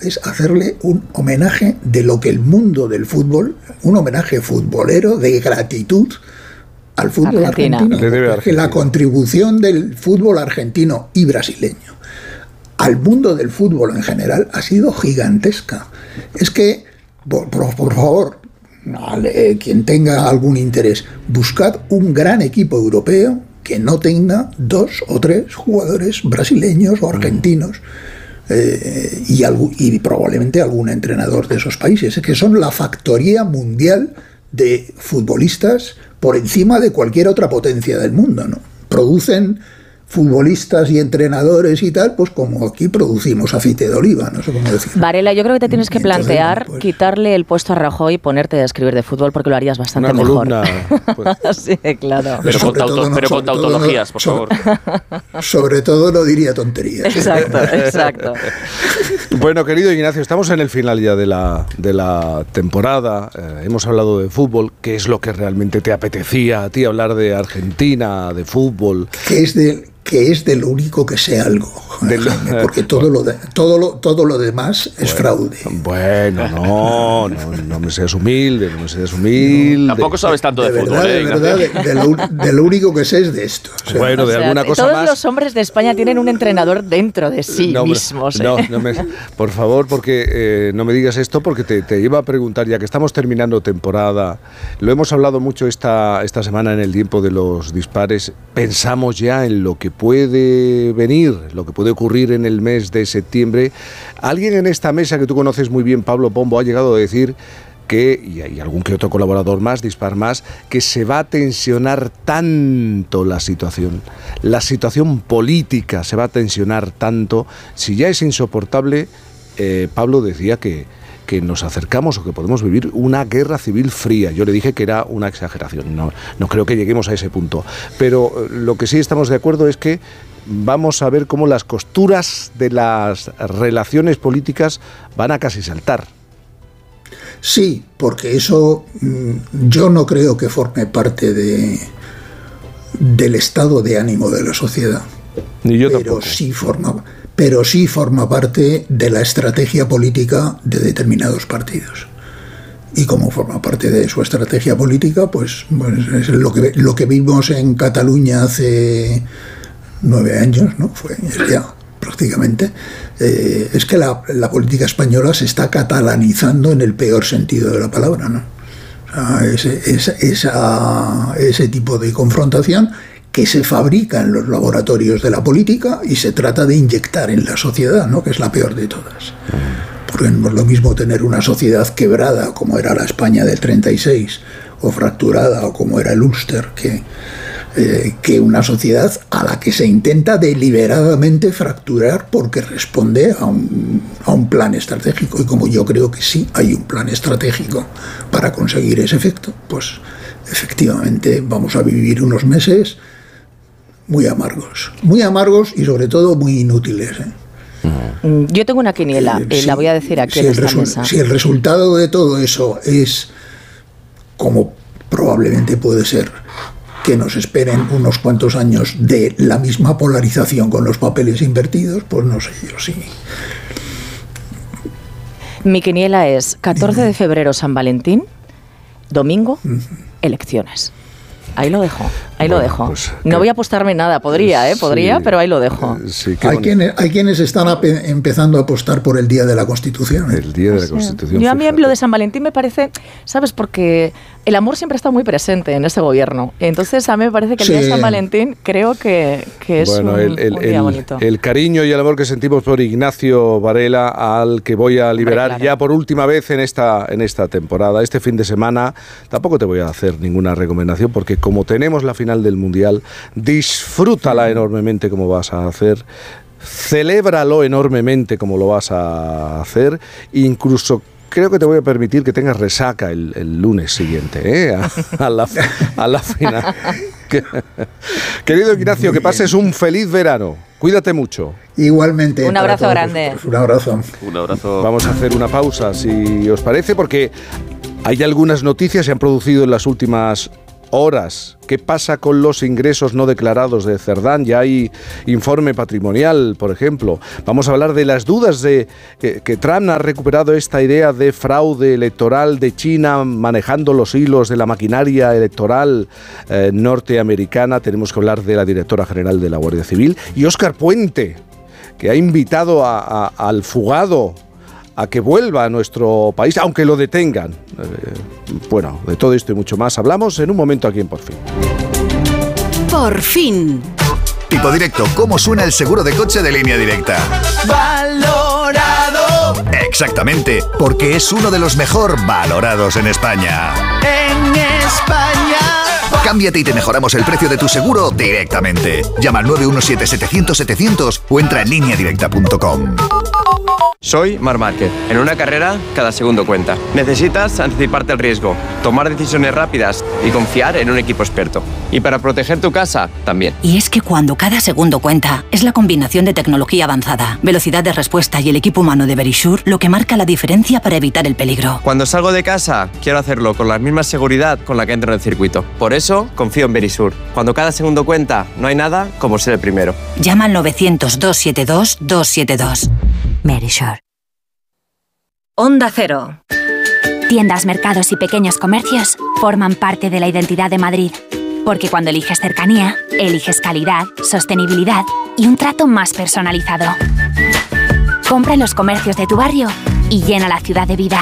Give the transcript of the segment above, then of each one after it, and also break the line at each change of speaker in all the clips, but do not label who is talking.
es hacerle un homenaje de lo que el mundo del fútbol, un homenaje futbolero de gratitud al fútbol argentino. Porque la contribución del fútbol argentino y brasileño al mundo del fútbol en general ha sido gigantesca. Es que, por favor, quien tenga algún interés, buscad un gran equipo europeo que no tenga 2 o 3 jugadores brasileños o argentinos y probablemente algún entrenador de esos países, que son la factoría mundial de futbolistas por encima de cualquier otra potencia del mundo, ¿no? Producen futbolistas y entrenadores y tal, pues como aquí producimos aceite de oliva, no sé cómo decirlo.
Varela, yo creo que te tienes que plantear quitarle el puesto a Rajoy y ponerte a escribir de fútbol, porque lo harías bastante mejor. Pues. Sí, claro.
Pero con tautologías, por favor.
Sobre todo no diría tonterías.
Exacto.
Bueno, querido Ignacio, estamos en el final ya de la temporada. Hemos hablado de fútbol. ¿Qué es lo que realmente te apetecía a ti hablar de Argentina, de fútbol?
Que es de lo único que sé algo, Jaime, porque todo lo demás es fraude.
Bueno, no me seas humilde,
Tampoco sabes tanto de fútbol,
de verdad, de lo único que sé es de esto. O sea,
bueno, de alguna cosa
todos
más.
Todos los hombres de España tienen un entrenador dentro de sí mismos.
Por favor, porque no me digas esto, porque te iba a preguntar, ya que estamos terminando temporada, lo hemos hablado mucho esta semana en el tiempo de los dispares, pensamos ya en lo que puede venir, lo que puede ocurrir en el mes de septiembre. Alguien en esta mesa que tú conoces muy bien, Pablo Pombo, ha llegado a decir que, y hay algún que otro colaborador más, Dispar más, que se va a tensionar tanto la situación política se va a tensionar tanto, si ya es insoportable. Pablo decía que nos acercamos o que podemos vivir una guerra civil fría. Yo le dije que era una exageración, no creo que lleguemos a ese punto. Pero lo que sí estamos de acuerdo es que vamos a ver cómo las costuras de las relaciones políticas van a casi saltar.
Sí, porque eso yo no creo que forme parte del estado de ánimo de la sociedad.
Ni yo tampoco.
Pero sí forma parte de la estrategia política de determinados partidos. Y como forma parte de su estrategia política, pues es lo que vimos en Cataluña hace 9 años, ¿no? Fue ya prácticamente. Es que la política española se está catalanizando en el peor sentido de la palabra, ¿no? O sea, ese tipo de confrontación que se fabrica en los laboratorios de la política y se trata de inyectar en la sociedad, ¿no? Que es la peor de todas. Porque no es lo mismo tener una sociedad quebrada como era la España del 36 o fracturada o como era el Ulster que una sociedad a la que se intenta deliberadamente fracturar porque responde a un plan estratégico. Y como yo creo que sí hay un plan estratégico para conseguir ese efecto, pues efectivamente vamos a vivir unos meses muy amargos y sobre todo muy inútiles.
Yo tengo una quiniela, la voy a decir aquí en esta mesa.
Si el resultado de todo eso es, como probablemente puede ser, que nos esperen unos cuantos años de la misma polarización con los papeles invertidos, pues no sé yo sí.
Mi quiniela es 14 de febrero, San Valentín, domingo, elecciones. Ahí lo dejo. Pues, no voy a apostarme nada, podría, pero ahí lo dejo.
Sí,
hay quienes están empezando a apostar por el Día de la Constitución.
El Día de la Constitución.
Yo a mí lo de San Valentín me parece, ¿sabes? Porque el amor siempre está muy presente en este gobierno. Entonces a mí me parece que el Día de San Valentín creo que es un día bonito.
El cariño y el amor que sentimos por Ignacio Varela, al que voy a liberar ya por última vez en esta temporada. Este fin de semana tampoco te voy a hacer ninguna recomendación porque como tenemos la final del Mundial, disfrútala enormemente como vas a hacer, celébralo enormemente como lo vas a hacer, incluso creo que te voy a permitir que tengas resaca el lunes siguiente, a la final. Querido Ignacio, que pases un feliz verano. Cuídate mucho.
Igualmente.
Un abrazo grande.
Un abrazo.
Vamos a hacer una pausa, si os parece, porque hay algunas noticias que se han producido en las últimas horas. ¿Qué pasa con los ingresos no declarados de Cerdán? Ya hay informe patrimonial, por ejemplo. Vamos a hablar de las dudas de que Trump ha recuperado esta idea de fraude electoral de China manejando los hilos de la maquinaria electoral norteamericana. Tenemos que hablar de la directora general de la Guardia Civil y Óscar Puente, que ha invitado al fugado a que vuelva a nuestro país, aunque lo detengan. Bueno, de todo esto y mucho más hablamos en un momento aquí en Por Fin.
Por fin.
Tipo Directo, ¿cómo suena el seguro de coche de Línea Directa?
Valorado.
Exactamente, porque es uno de los mejor valorados en España.
En España.
Cámbiate y te mejoramos el precio de tu seguro directamente. Llama al 917-700-700 o entra en lineadirecta.com.
Soy Marc Márquez. En una carrera, cada segundo cuenta. Necesitas anticiparte al riesgo, tomar decisiones rápidas y confiar en un equipo experto. Y para proteger tu casa, también.
Y es que cuando cada segundo cuenta, es la combinación de tecnología avanzada, velocidad de respuesta y el equipo humano de Verisure lo que marca la diferencia para evitar el peligro.
Cuando salgo de casa, quiero hacerlo con la misma seguridad con la que entro en el circuito. Por eso, confío en Verisure. Cuando cada segundo cuenta, no hay nada como ser el primero.
Llama al 900-272-272. Verisure. Onda Cero.
Tiendas, mercados y pequeños comercios forman parte de la identidad de Madrid. Porque cuando eliges cercanía, eliges calidad, sostenibilidad y un trato más personalizado. Compra en los comercios de tu barrio y llena la ciudad de vida.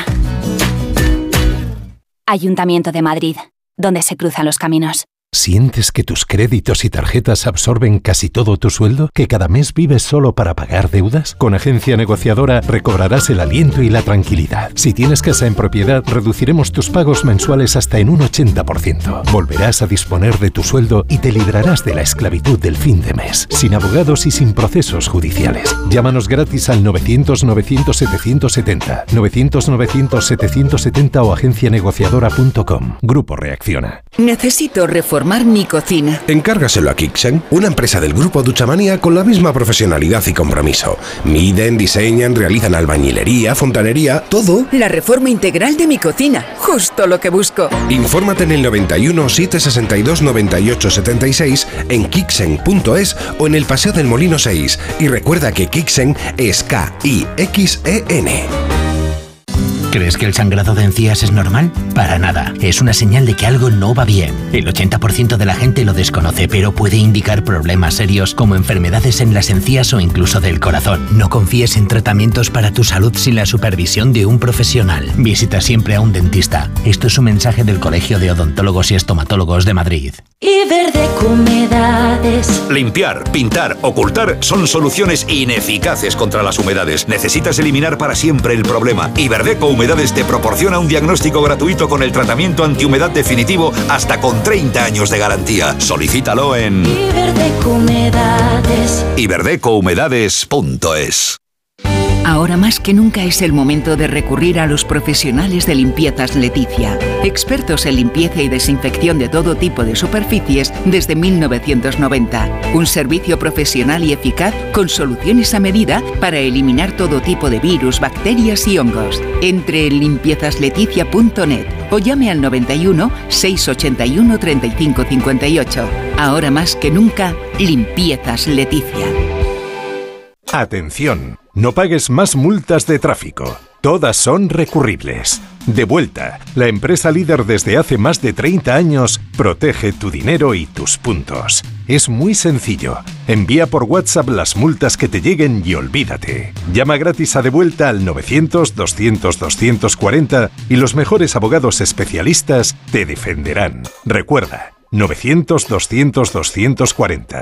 Ayuntamiento de Madrid, donde se cruzan los caminos.
¿Sientes que tus créditos y tarjetas absorben casi todo tu sueldo? ¿Que cada mes vives solo para pagar deudas? Con Agencia Negociadora recobrarás el aliento y la tranquilidad. Si tienes casa en propiedad, reduciremos tus pagos mensuales hasta en un 80%. Volverás a disponer de tu sueldo y te librarás de la esclavitud del fin de mes, sin abogados y sin procesos judiciales. Llámanos gratis al 900-900-770, 900-900-770 o agencianegociadora.com. Grupo Reacciona.
Necesito reformar mi cocina.
Encárgaselo a Kixen, una empresa del grupo Duchamania con la misma profesionalidad y compromiso. Miden, diseñan, realizan albañilería, fontanería, todo.
La reforma integral de mi cocina, justo lo que busco.
Infórmate en el 91 762 98 76 en kixen.es o en el Paseo del Molino 6. Y recuerda que Kixen es K-I-X-E-N.
¿Crees que el sangrado de encías es normal? Para nada. Es una señal de que algo no va bien. El 80% de la gente lo desconoce, pero puede indicar problemas serios como enfermedades en las encías o incluso del corazón. No confíes en tratamientos para tu salud sin la supervisión de un profesional. Visita siempre a un dentista. Esto es un mensaje del Colegio de Odontólogos y Estomatólogos de Madrid.
Iberdeco Humedades.
Limpiar, pintar, ocultar son soluciones ineficaces contra las humedades. Necesitas eliminar para siempre el problema. Iberdeco Humedades te proporciona un diagnóstico gratuito con el tratamiento antihumedad definitivo hasta con 30 años de garantía. Solicítalo en
Iberdeco Humedades.
iberdecohumedades.es.
Ahora más que nunca es el momento de recurrir a los profesionales de Limpiezas Leticia, expertos en limpieza y desinfección de todo tipo de superficies desde 1990. Un servicio profesional y eficaz con soluciones a medida para eliminar todo tipo de virus, bacterias y hongos. Entre en limpiezasLeticia.net o llame al 91 681 35 58. Ahora más que nunca, Limpiezas Leticia.
Atención, no pagues más multas de tráfico. Todas son recurribles. Devuelta, la empresa líder desde hace más de 30 años, protege tu dinero y tus puntos. Es muy sencillo. Envía por WhatsApp las multas que te lleguen y olvídate. Llama gratis a Devuelta al 900-200-240 y los mejores abogados especialistas te defenderán. Recuerda, 900-200-240,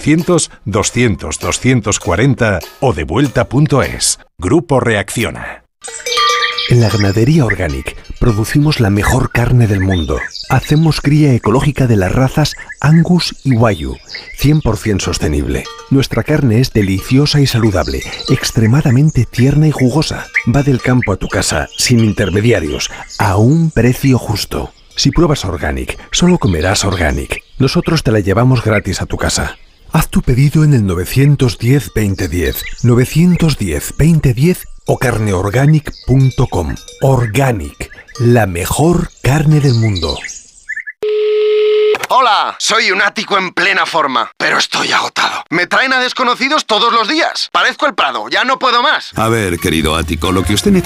900-200-240 o devuelta.es. Grupo Reacciona.
En la Ganadería Organic producimos la mejor carne del mundo. Hacemos cría ecológica de las razas Angus y Wagyu, 100% sostenible. Nuestra carne es deliciosa y saludable, extremadamente tierna y jugosa. Va del campo a tu casa, sin intermediarios, a un precio justo. Si pruebas Organic, solo comerás Organic. Nosotros te la llevamos gratis a tu casa. Haz tu pedido en el 910-2010, 910-2010 o carneorganic.com. Organic, la mejor carne del mundo.
Hola, soy un ático en plena forma, pero estoy agotado. Me traen a desconocidos todos los días. Parezco el Prado, ya no puedo más.
A ver, querido ático, lo que usted necesita